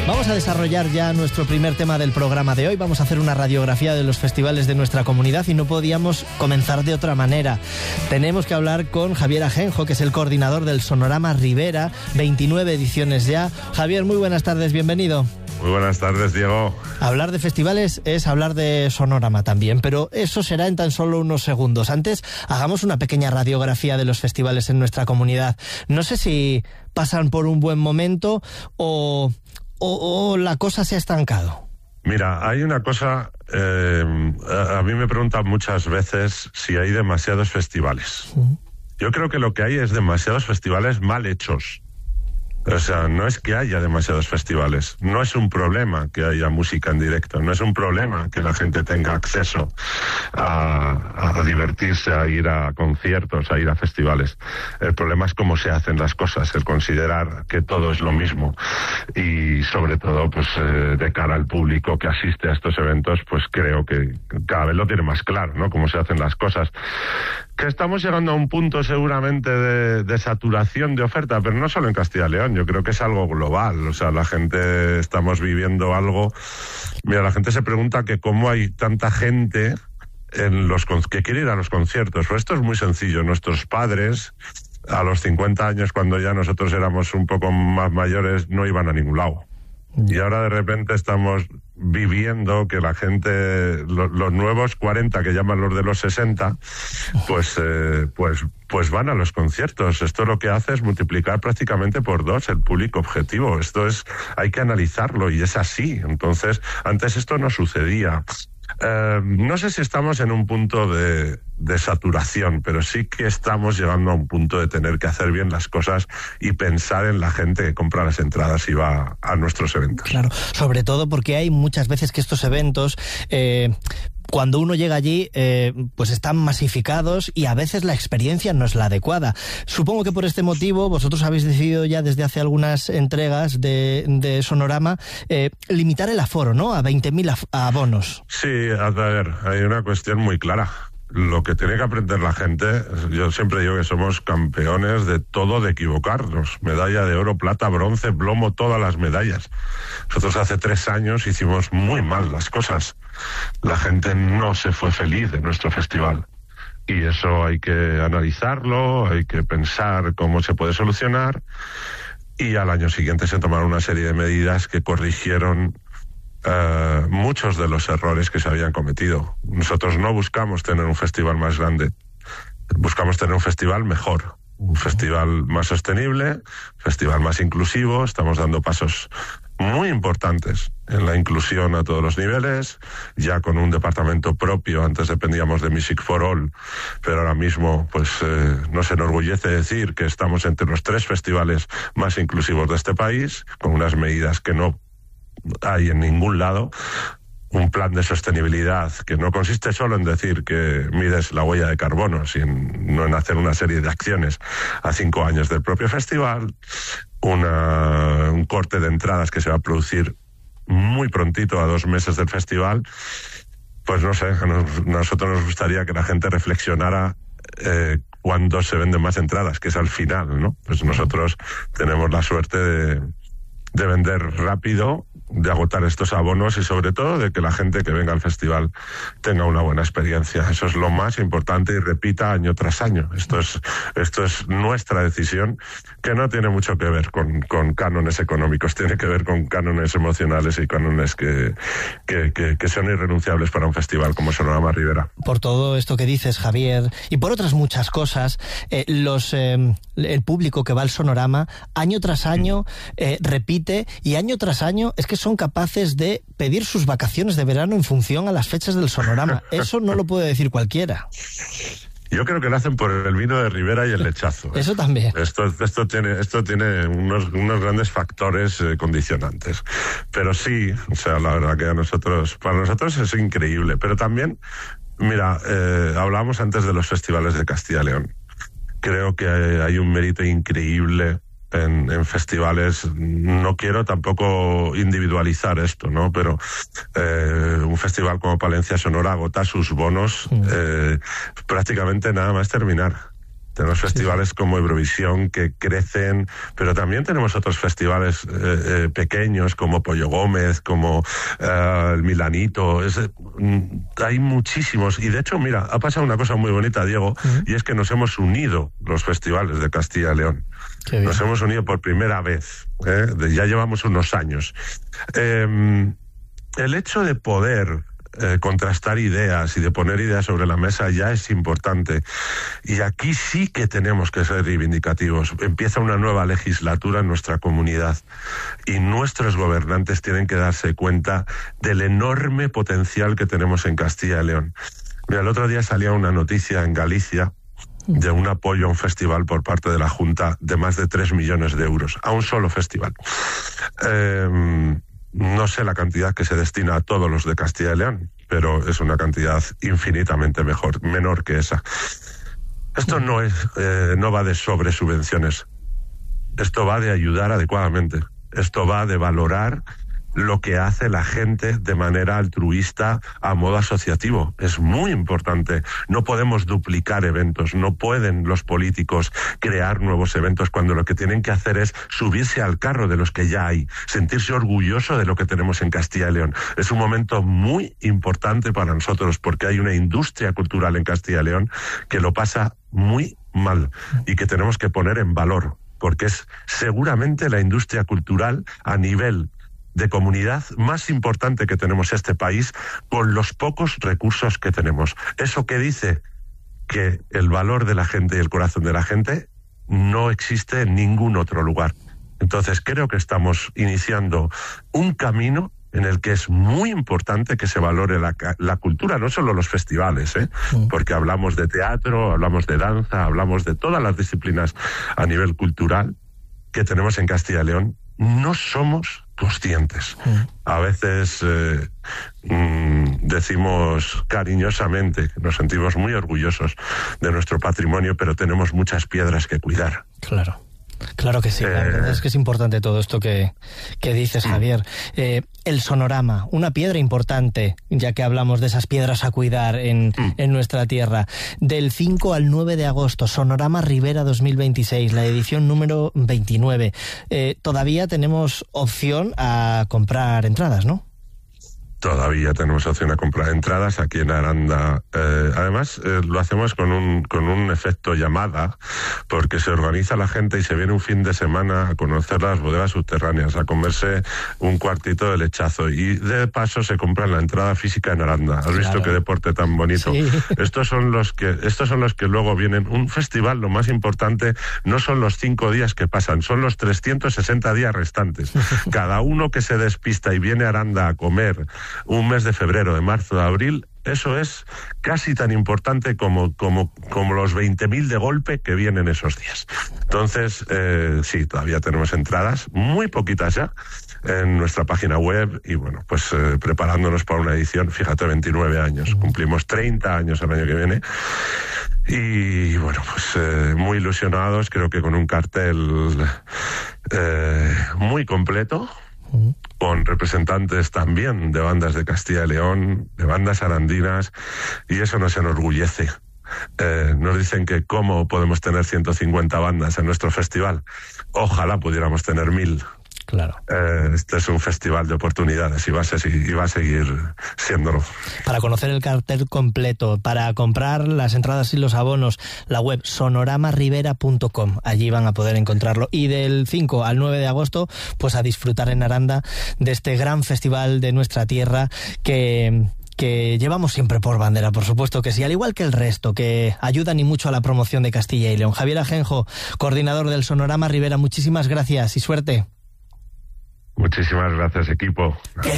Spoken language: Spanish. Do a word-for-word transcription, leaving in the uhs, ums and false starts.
Vamos a desarrollar ya nuestro primer tema del programa de hoy. Vamos a hacer una radiografía de los festivales de nuestra comunidad y no podíamos comenzar de otra manera. Tenemos que hablar con Javier Ajenjo, que es el coordinador del Sonorama Ribera, veintinueve ediciones ya. Javier, muy buenas tardes, bienvenido. Muy buenas tardes, Diego. Hablar de festivales es hablar de Sonorama también, pero eso será en tan solo unos segundos. Antes, hagamos una pequeña radiografía de los festivales en nuestra comunidad. No sé si pasan por un buen momento o... ¿O, o la cosa se ha estancado? Mira, hay una cosa, eh, a, a mí me preguntan muchas veces si hay demasiados festivales. Uh-huh. Yo creo que lo que hay es demasiados festivales mal hechos. O sea, no es que haya demasiados festivales, no es un problema que haya música en directo, no es un problema que la gente tenga acceso a, a divertirse, a ir a conciertos, a ir a festivales. El problema es cómo se hacen las cosas, el considerar que todo es lo mismo y sobre todo pues eh, de cara al público que asiste a estos eventos, pues creo que cada vez lo tiene más claro, ¿no? Cómo se hacen las cosas. Que estamos llegando a un punto seguramente de, de saturación de oferta, pero no solo en Castilla y León, yo creo que es algo global. O sea, la gente, estamos viviendo algo... Mira, la gente se pregunta que cómo hay tanta gente en los que quiere ir a los conciertos. Pues esto es muy sencillo. Nuestros padres, a los cincuenta años, cuando ya nosotros éramos un poco más mayores, no iban a ningún lado. Y ahora de repente estamos viviendo que la gente, lo, los nuevos cuarenta que llaman los de los sesenta, pues, eh, pues, pues van a los conciertos. Esto lo que hace es multiplicar prácticamente por dos el público objetivo. Esto es, hay que analizarlo y es así. Entonces, antes esto no sucedía. Eh, no sé si estamos en un punto de, de saturación, pero sí que estamos llegando a un punto de tener que hacer bien las cosas y pensar en la gente que compra las entradas y va a nuestros eventos. Claro, sobre todo porque hay muchas veces que estos eventos... Eh... Cuando uno llega allí, eh, pues están masificados y a veces la experiencia no es la adecuada. Supongo que por este motivo vosotros habéis decidido ya desde hace algunas entregas de, de Sonorama eh, limitar el aforo, ¿no? A veinte mil af- abonos. Sí, a ver, hay una cuestión muy clara. Lo que tiene que aprender la gente, yo siempre digo que somos campeones de todo, de equivocarnos. Medalla de oro, plata, bronce, plomo, todas las medallas. Nosotros hace tres años hicimos muy mal las cosas. La gente no se fue feliz de nuestro festival. Y eso hay que analizarlo, hay que pensar cómo se puede solucionar. Y al año siguiente se tomaron una serie de medidas que corrigieron Uh, muchos de los errores que se habían cometido. Nosotros no buscamos tener un festival más grande, buscamos tener un festival mejor, un festival más sostenible, un festival más inclusivo. Estamos dando pasos muy importantes en la inclusión a todos los niveles, ya con un departamento propio. Antes dependíamos de Music for All, pero ahora mismo pues eh, nos enorgullece decir que estamos entre los tres festivales más inclusivos de este país, con unas medidas que no hay en ningún lado. Un plan de sostenibilidad que no consiste solo en decir que mides la huella de carbono, sino en hacer una serie de acciones a cinco años del propio festival, una, un corte de entradas que se va a producir muy prontito, a dos meses del festival. Pues no sé, a nosotros nos gustaría que la gente reflexionara eh, cuándo se venden más entradas, que es al final, ¿no? Pues nosotros tenemos la suerte de, de vender rápido, de agotar estos abonos y sobre todo de que la gente que venga al festival tenga una buena experiencia. Eso es lo más importante y repita año tras año. Esto es, esto es nuestra decisión, que no tiene mucho que ver con, con cánones económicos, tiene que ver con cánones emocionales y cánones que, que, que, que son irrenunciables para un festival como Sonorama Ribera. Por todo esto que dices, Javier, y por otras muchas cosas, eh, los eh, el público que va al Sonorama año tras año eh, repite, y año tras año es que son capaces de pedir sus vacaciones de verano en función a las fechas del Sonorama. Eso no lo puede decir cualquiera. Yo creo que lo hacen por el vino de Ribera y el lechazo. Eso también. Esto, esto tiene, esto tiene unos, unos grandes factores eh, condicionantes. Pero sí, o sea, la verdad que a nosotros, para nosotros es increíble. Pero también, mira, eh, hablábamos antes de los festivales de Castilla y León. Creo que hay, hay un mérito increíble En, en festivales. No quiero tampoco individualizar esto, ¿no? Pero eh, un festival como Palencia Sonora agota sus bonos eh, prácticamente nada más terminar. Tenemos festivales como Eurovisión que crecen, pero también tenemos otros festivales eh, eh, pequeños como Pollo Gómez, como eh, el Milanito. Es, eh, hay muchísimos. Y de hecho, mira, ha pasado una cosa muy bonita, Diego, uh-huh. y es que nos hemos unido los festivales de Castilla y León. Nos hemos unido por primera vez. ¿eh? Ya llevamos unos años. Eh, el hecho de poder Eh, contrastar ideas y de poner ideas sobre la mesa ya es importante. Y aquí sí que tenemos que ser reivindicativos. Empieza una nueva legislatura en nuestra comunidad y nuestros gobernantes tienen que darse cuenta del enorme potencial que tenemos en Castilla y León. Mira, el otro día salía una noticia en Galicia de un apoyo a un festival por parte de la Junta de más de tres millones de euros, a un solo festival. Eh, No sé la cantidad que se destina a todos los de Castilla y León, pero es una cantidad infinitamente mejor, menor que esa. Esto no es, eh, no va de sobresubvenciones. Esto va de ayudar adecuadamente. Esto va de valorar lo que hace la gente de manera altruista a modo asociativo. Es muy importante. No podemos duplicar eventos, no pueden los políticos crear nuevos eventos cuando lo que tienen que hacer es subirse al carro de los que ya hay, sentirse orgulloso de lo que tenemos en Castilla y León. Es un momento muy importante para nosotros porque hay una industria cultural en Castilla y León que lo pasa muy mal y que tenemos que poner en valor, porque es seguramente la industria cultural a nivel de comunidad más importante que tenemos este país con los pocos recursos que tenemos. Eso que dice que el valor de la gente y el corazón de la gente no existe en ningún otro lugar. Entonces creo que estamos iniciando un camino en el que es muy importante que se valore la, la cultura, no solo los festivales, ¿eh? Sí. Porque hablamos de teatro, hablamos de danza, hablamos de todas las disciplinas a nivel cultural que tenemos en Castilla y León. No somos conscientes. Sí. A veces eh, mm, decimos cariñosamente que nos sentimos muy orgullosos de nuestro patrimonio, pero tenemos muchas piedras que cuidar. Claro. Claro que sí, eh, la verdad es que es importante todo esto que, que dices, Javier. Eh, el sonorama, una piedra importante, ya que hablamos de esas piedras a cuidar en, mm. en nuestra tierra. Del cinco al nueve de agosto, Sonorama Ribera dos mil veintiséis, la edición número veintinueve. Eh, todavía tenemos opción a comprar entradas, ¿no? Todavía tenemos opción a comprar entradas aquí en Aranda. Eh, además, eh, lo hacemos con un con un efecto llamada, porque se organiza la gente y se viene un fin de semana a conocer las bodegas subterráneas, a comerse un cuartito de lechazo y de paso se compran la entrada física en Aranda. ¿Has claro. visto qué deporte tan bonito? Sí. Estos son los que estos son los que luego vienen. Un festival, lo más importante, no son los cinco días que pasan, son los trescientos sesenta días restantes. Cada uno que se despista y viene a Aranda a comer un mes de febrero, de marzo, de abril, eso es casi tan importante como, como, como los veinte mil de golpe que vienen esos días. Entonces, eh, sí, todavía tenemos entradas, muy poquitas ya, en nuestra página web y bueno, pues eh, preparándonos para una edición, fíjate, veintinueve años, cumplimos treinta años el año que viene. Y bueno, pues eh, muy ilusionados, creo que con un cartel eh, muy completo, con representantes también de bandas de Castilla y León, de bandas arandinas, y eso nos enorgullece. Eh, nos dicen que cómo podemos tener ciento cincuenta bandas en nuestro festival. Ojalá pudiéramos tener mil. Claro. Eh, este es un festival de oportunidades y va, a ser, y va a seguir siéndolo. Para conocer el cartel completo, para comprar las entradas y los abonos, la web sonorama ribera punto com, allí van a poder encontrarlo. Y del cinco al nueve de agosto, pues a disfrutar en Aranda de este gran festival de nuestra tierra que... que llevamos siempre por bandera, por supuesto que sí, al igual que el resto, que ayudan y mucho a la promoción de Castilla y León. Javier Ajenjo, coordinador del Sonorama Ribera, muchísimas gracias y suerte. Muchísimas gracias, equipo.